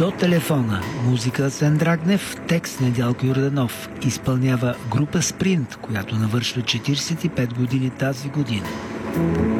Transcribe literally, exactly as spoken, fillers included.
До телефона. Музика Асен Драгнев, текст Недялко Йорданов. Изпълнява група Спринт, която навършва четиридесет и пет години тази година.